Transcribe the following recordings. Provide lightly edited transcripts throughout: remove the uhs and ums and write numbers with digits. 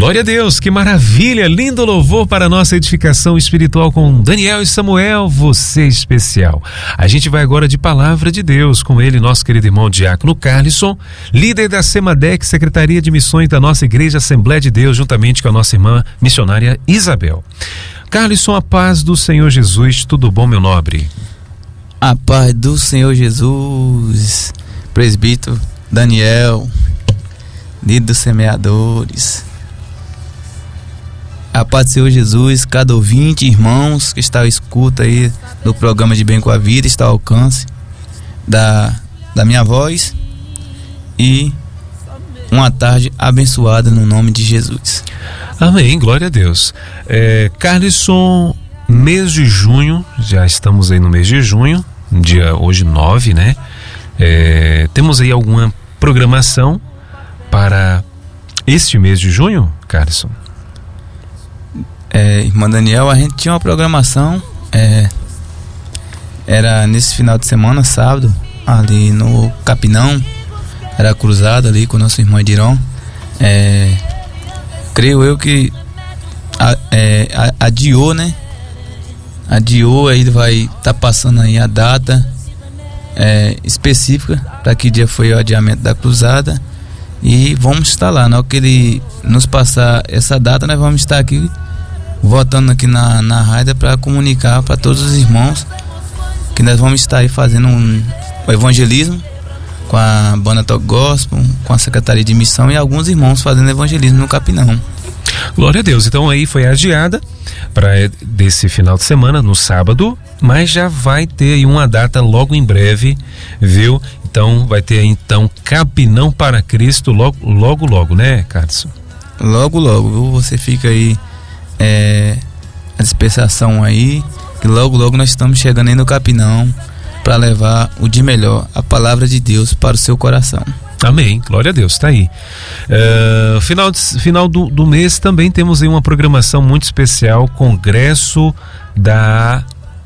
Glória a Deus, que maravilha, lindo louvor para a nossa edificação espiritual com Daniel e Samuel, você especial. A gente vai agora de Palavra de Deus com ele, nosso querido irmão Diácono Carlisson, líder da SEMADEC, Secretaria de Missões da nossa Igreja Assembleia de Deus, juntamente com a nossa irmã missionária Isabel. Carlisson, a paz do Senhor Jesus, tudo bom, meu nobre? A paz do Senhor Jesus, presbítero Daniel, líder dos semeadores. A paz do Senhor Jesus, cada ouvinte, irmãos que está à escuta aí do programa de Bem com a Vida, está ao alcance da minha voz, e uma tarde abençoada no nome de Jesus. Amém, glória a Deus. Carlisson, mês de junho, já estamos aí no mês de junho, dia hoje 9, né? Temos aí alguma programação para este mês de junho, Carlisson? Irmã Daniel, a gente tinha uma programação, era nesse final de semana, sábado, ali no Capinão, era cruzada ali com o nosso irmão Ediron. Creio eu que adiou, né? Adiou, aí ele vai estar passando aí a data específica para que dia foi o adiamento da cruzada, e vamos estar lá. Na hora que ele nos passar essa data, nós vamos estar aqui voltando aqui na rádio para comunicar para todos os irmãos que nós vamos estar aí fazendo o evangelismo com a banda Toque Gospel, com a Secretaria de Missão, e alguns irmãos fazendo evangelismo no Capinão. Glória a Deus. Então aí foi adiada para desse final de semana, no sábado, mas já vai ter aí uma data logo em breve, viu? Então vai ter aí Capinão para Cristo logo, né, Carlisson? Logo, viu? Você fica aí a dispensação aí, que logo nós estamos chegando aí no Capinão para levar o de melhor, a palavra de Deus para o seu coração. Amém, glória a Deus, tá aí. Final do mês também temos aí uma programação muito especial, congresso da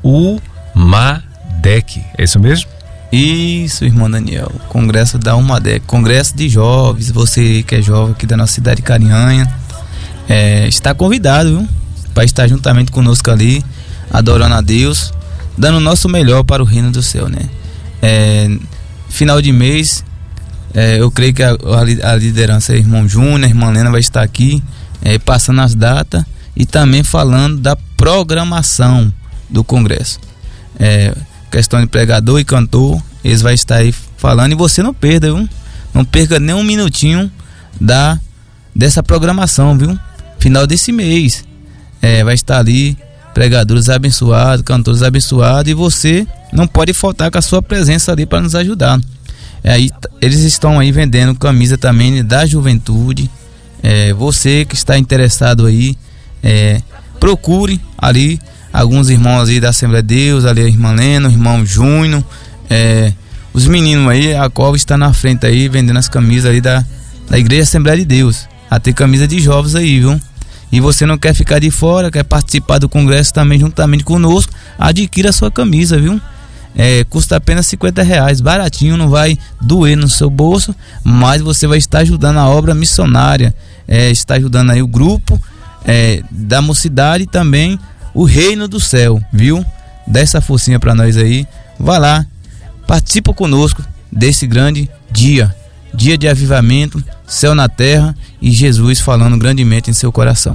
UMADEC, é isso mesmo? Isso, irmão Daniel, congresso da UMADEC, congresso de jovens. Você que é jovem aqui da nossa cidade de Carinhanha, está convidado, viu? Para estar juntamente conosco ali, adorando a Deus, dando o nosso melhor para o reino do céu, né? Final de mês, eu creio que a liderança, a irmão Júnior, a irmã Lena vai estar aqui, passando as datas e também falando da programação do congresso. Questão de pregador e cantor, eles vão estar aí falando, e você não perda, viu? Não perca nem um minutinho dessa programação, viu? Final desse mês, vai estar ali pregadores abençoados, cantores abençoados, e você não pode faltar com a sua presença ali para nos ajudar. Aí eles estão aí vendendo camisa também da juventude. Você que está interessado aí, procure ali alguns irmãos ali da Assembleia de Deus, ali a irmã Lena, o irmão Júnior, os meninos aí, a qual está na frente aí vendendo as camisas ali da Igreja Assembleia de Deus. Tem camisa de jovens aí, viu? E você não quer ficar de fora, quer participar do congresso também juntamente conosco, adquira a sua camisa, viu? Custa apenas R$50, baratinho, não vai doer no seu bolso, mas você vai estar ajudando a obra missionária, está ajudando aí o grupo da mocidade e também o reino do céu, viu? Dá essa forcinha para nós aí, vai lá, participa conosco desse grande dia de avivamento, céu na terra e Jesus falando grandemente em seu coração.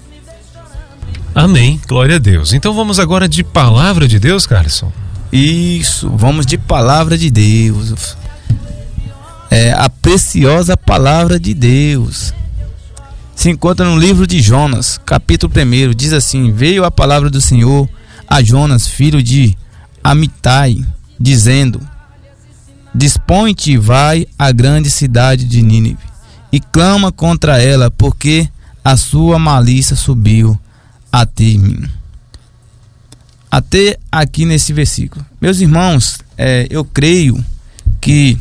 Amém, glória a Deus. Então vamos agora de Palavra de Deus, Carlisson. Isso, vamos de Palavra de Deus. A preciosa Palavra de Deus se encontra no livro de Jonas, capítulo 1, diz assim: veio a palavra do Senhor a Jonas, filho de Amitai, dizendo: dispõe-te e vai à grande cidade de Nínive, e clama contra ela, porque a sua malícia subiu até mim. Até aqui nesse versículo. Meus irmãos, eu creio que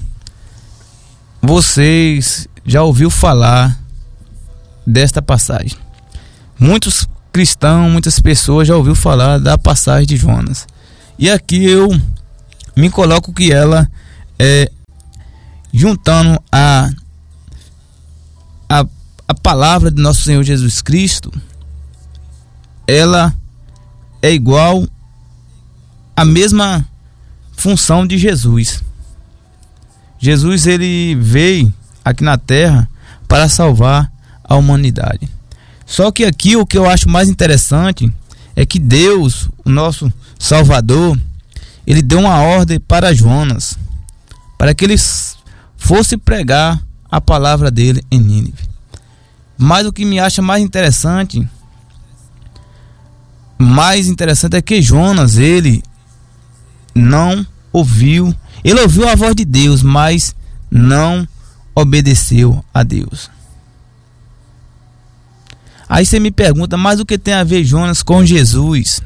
vocês já ouviram falar desta passagem. Muitos cristãos, muitas pessoas já ouviram falar da passagem de Jonas. E aqui eu me coloco que ela juntando a a palavra de nosso Senhor Jesus Cristo, ela é igual à mesma função de Jesus. Jesus, ele veio aqui na terra para salvar a humanidade. Só que aqui o que eu acho mais interessante é que Deus, o nosso Salvador, ele deu uma ordem para Jonas, para que ele fosse pregar a palavra dele em Nínive. Mas o que me acha mais interessante é que Jonas, ele não ouviu, ele ouviu a voz de Deus, mas não obedeceu a Deus. Aí você me pergunta, mas o que tem a ver Jonas com Jesus?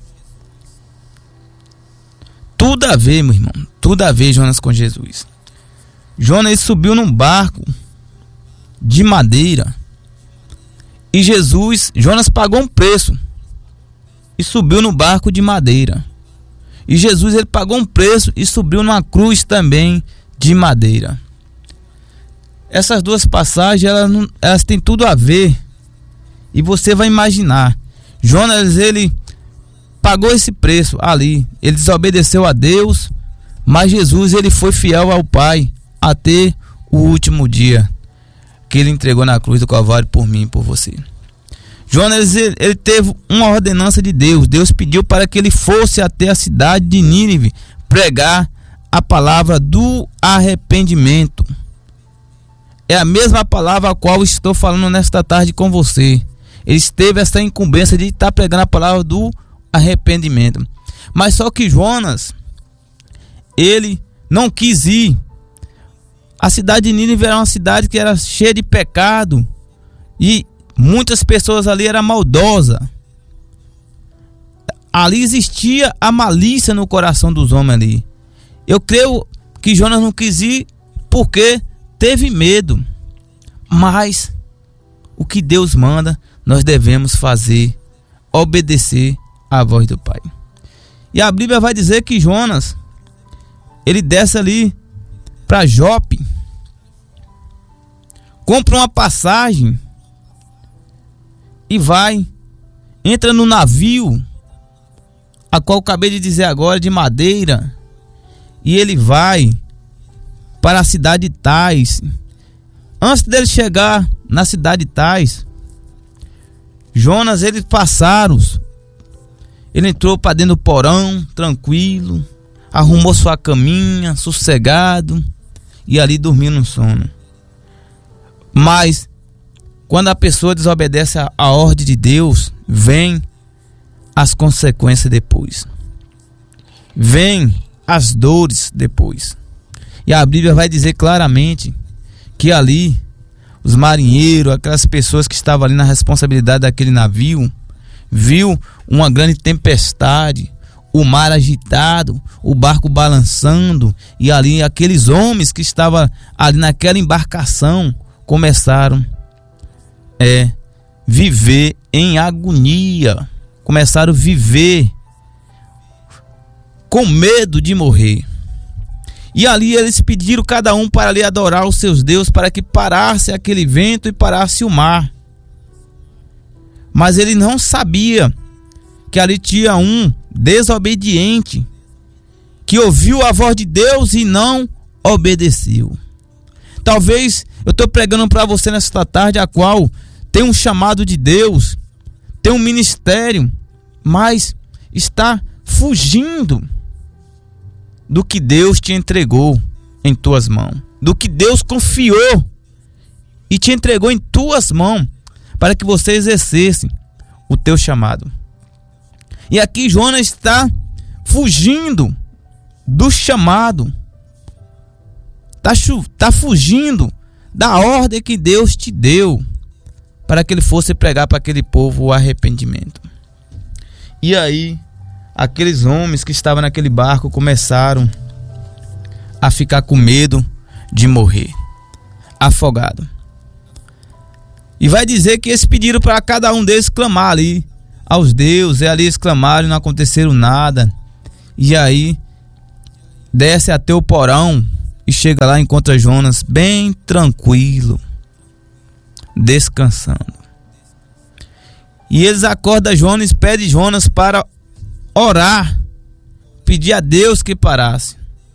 Tudo a ver, meu irmão, tudo a ver Jonas com Jesus. Jonas, ele subiu num barco de madeira e Jonas pagou um preço e subiu no barco de madeira. E Jesus, ele pagou um preço e subiu numa cruz também de madeira. Essas duas passagens, elas têm tudo a ver. E você vai imaginar, Jonas, ele pagou esse preço ali, ele desobedeceu a Deus, mas Jesus, ele foi fiel ao Pai até o último dia que ele entregou na cruz do Calvário por mim e por você. Jonas, ele teve uma ordenança de Deus. Deus pediu para que ele fosse até a cidade de Nínive pregar a palavra do arrependimento. É a mesma palavra a qual estou falando nesta tarde com você. Ele teve essa incumbência de estar pregando a palavra do arrependimento. Mas só que Jonas, ele não quis ir. A cidade de Nínive era uma cidade que era cheia de pecado e muitas pessoas ali eram maldosas. Ali existia a malícia no coração dos homens ali. Eu creio que Jonas não quis ir porque teve medo. Mas o que Deus manda, nós devemos fazer, obedecer à voz do Pai. E a Bíblia vai dizer que Jonas, ele desce ali para Jope, compra uma passagem e entra no navio, a qual eu acabei de dizer agora, de madeira, e ele vai para a cidade de Tais. Antes dele chegar na cidade de Tais, Jonas, ele entrou para dentro do porão, tranquilo, arrumou sua caminha, sossegado, e ali dormiu no sono. Mas quando a pessoa desobedece a ordem de Deus, vem as consequências depois. Vem as dores depois. E a Bíblia vai dizer claramente que ali os marinheiros, aquelas pessoas que estavam ali na responsabilidade daquele navio, viu uma grande tempestade, o mar agitado, o barco balançando, e ali aqueles homens que estavam ali naquela embarcação começaram a viver em agonia, começaram a viver com medo de morrer. E ali eles pediram cada um para ali adorar os seus deuses, para que parasse aquele vento e parasse o mar. Mas ele não sabia que ali tinha um desobediente, que ouviu a voz de Deus e não obedeceu. Talvez eu estou pregando para você nesta tarde, a qual tem um chamado de Deus, tem um ministério, mas está fugindo do que Deus te entregou em tuas mãos, do que Deus confiou e te entregou em tuas mãos, para que você exercesse o teu chamado. E aqui Jonas está fugindo do chamado, está fugindo da ordem que Deus te deu, para que ele fosse pregar para aquele povo o arrependimento. E aí aqueles homens que estavam naquele barco começaram a ficar com medo de morrer, afogado. E vai dizer que eles pediram para cada um deles clamar ali aos deuses, e ali eles clamaram e não aconteceram nada. E aí desce até o porão e chega lá e encontra Jonas bem tranquilo, descansando. E eles acordam Jonas, pedem Jonas para orar, pedir a Deus que parasse.